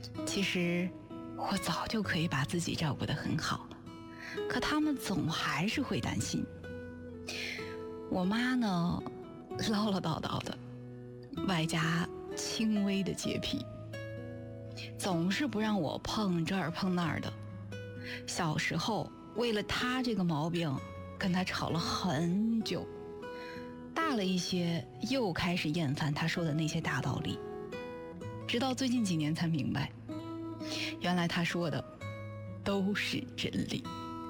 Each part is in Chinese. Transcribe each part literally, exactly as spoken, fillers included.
其实我早就可以把自己照顾得很好了，可他们总还是会担心。我妈呢，唠唠叨叨的，外加轻微的洁癖，总是不让我碰这儿碰那儿的。小时候为了她这个毛病跟她吵了很久，大了一些又开始厌烦她说的那些大道理，直到最近几年才明白，原来她说的都是真理。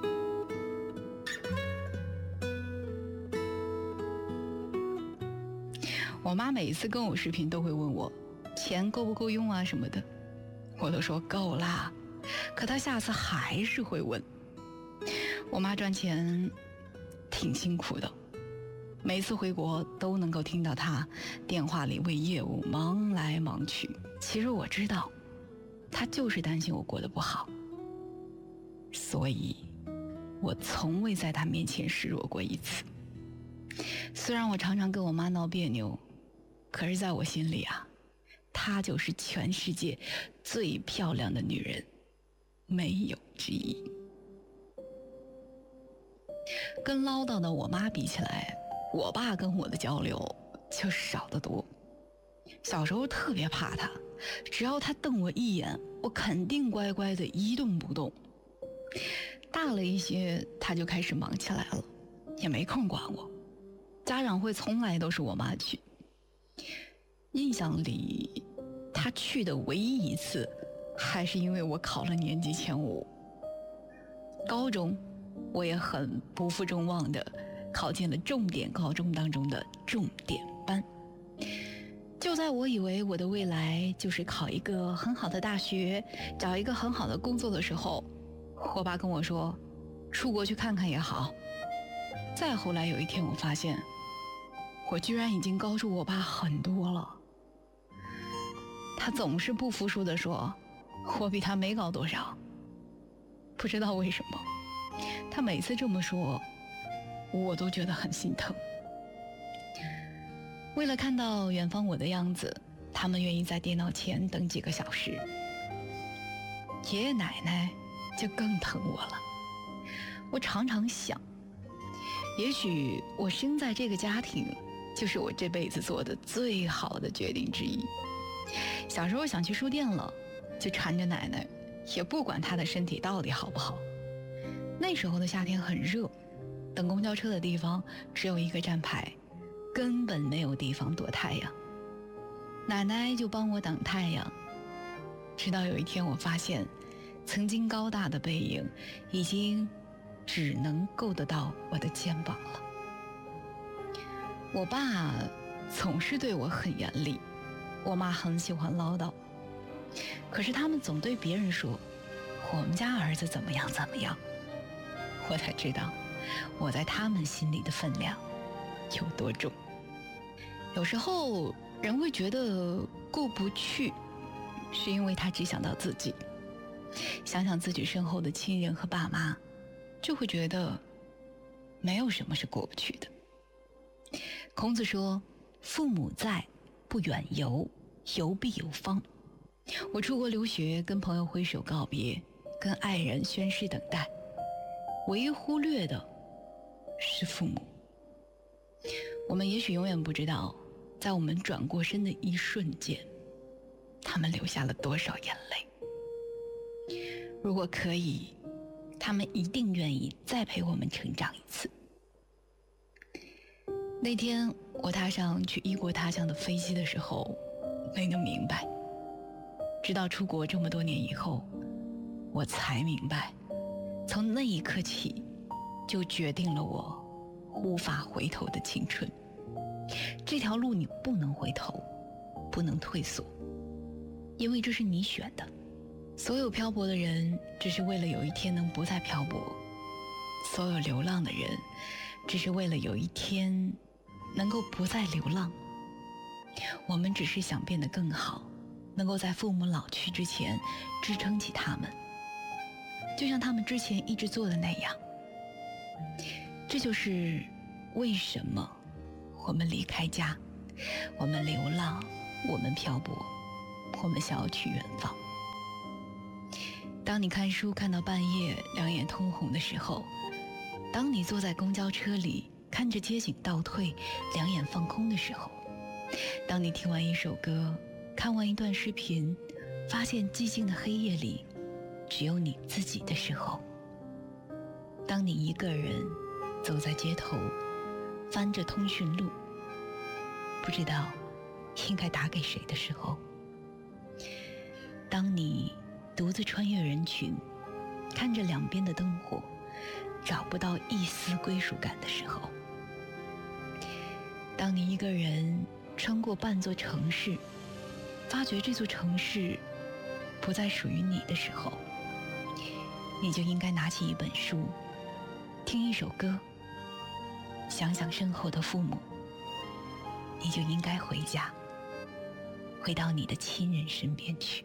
我妈每一次跟我视频都会问我钱够不够用啊什么的，我都说够啦，可她下次还是会问。我妈赚钱挺辛苦的，每次回国都能够听到她电话里为业务忙来忙去。其实我知道她就是担心我过得不好，所以我从未在她面前示弱过一次。虽然我常常跟我妈闹别扭，可是在我心里啊，她就是全世界最漂亮的女人，没有之一。跟唠叨的我妈比起来，我爸跟我的交流就少得多。小时候特别怕他，只要他瞪我一眼，我肯定乖乖的一动不动。大了一些，他就开始忙起来了，也没空管我。家长会从来都是我妈去，印象里他去的唯一一次还是因为我考了年级前五。高中我也很不负众望的考进了重点高中当中的重点班。就在我以为我的未来就是考一个很好的大学，找一个很好的工作的时候，我爸跟我说出国去看看也好。再后来有一天，我发现我居然已经高出我爸很多了。他总是不服输地说我比他没高多少。不知道为什么，他每次这么说我都觉得很心疼。为了看到远方我的样子，他们愿意在电脑前等几个小时。爷爷奶奶就更疼我了。我常常想，也许我生在这个家庭就是我这辈子做的最好的决定之一。小时候想去书店了，就缠着奶奶，也不管她的身体到底好不好。那时候的夏天很热，等公交车的地方只有一个站牌，根本没有地方躲太阳。奶奶就帮我挡太阳，直到有一天我发现曾经高大的背影已经只能够得到我的肩膀了。我爸总是对我很严厉，我妈很喜欢唠叨，可是他们总对别人说我们家儿子怎么样怎么样，我才知道我在他们心里的分量有多重。有时候人会觉得过不去，是因为他只想到自己，想想自己身后的亲人和爸妈，就会觉得没有什么是过不去的。孔子说父母在，不远游，游必有方。我出国留学，跟朋友挥手告别，跟爱人宣誓等待，唯一忽略的是父母。我们也许永远不知道，在我们转过身的一瞬间，他们流下了多少眼泪。如果可以，他们一定愿意再陪我们成长一次。那天我踏上去异国他乡的飞机的时候，没能明白，直到出国这么多年以后，我才明白，从那一刻起就决定了我无法回头的青春。这条路你不能回头，不能退缩，因为这是你选的。所有漂泊的人只是为了有一天能不再漂泊，所有流浪的人只是为了有一天能够不再流浪。我们只是想变得更好，能够在父母老去之前支撑起他们，就像他们之前一直做的那样。这就是为什么我们离开家，我们流浪，我们漂泊，我们想要去远方。 当你看书看到半夜两眼通红的时候，当你坐在公交车里看着街景倒退两眼放空的时候，当你听完一首歌看完一段视频，发现寂静的黑夜里只有你自己的时候，当你一个人走在街头翻着通讯录，不知道应该打给谁的时候，当你独自穿越人群看着两边的灯火找不到一丝归属感的时候，当你一个人穿过半座城市发觉这座城市不再属于你的时候，你就应该拿起一本书，听一首歌，想想身后的父母，你就应该回家，回到你的亲人身边去。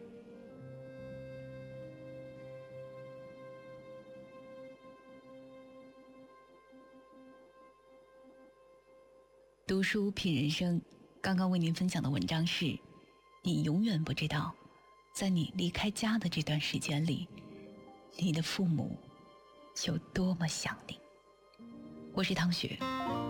读书品人生，刚刚为您分享的文章是：你永远不知道，在你离开家的这段时间里，你的父母有多么想你。我是汤雪，